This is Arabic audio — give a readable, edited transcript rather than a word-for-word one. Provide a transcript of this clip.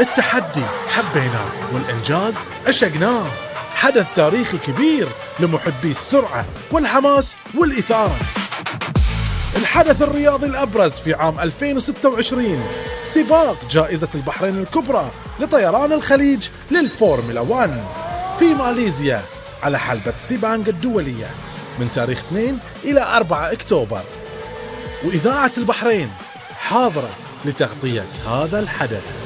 التحدي حبيناه والإنجاز عشقناه. حدث تاريخي كبير لمحبي السرعة والحماس والإثارة. الحدث الرياضي الأبرز في عام 2026 سباق جائزة البحرين الكبرى لطيران الخليج للفورمولا 1 في ماليزيا على حلبة سيبانغ الدولية من تاريخ 2 إلى 4 أكتوبر. وإذاعة البحرين حاضرة لتغطية هذا الحدث.